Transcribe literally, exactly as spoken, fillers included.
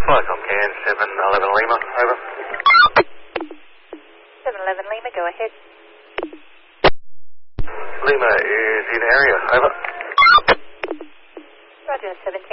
Flycom Can, seven eleven Lima, over. seven eleven Lima, go ahead. Lima is in area, over. Roger, seventeen.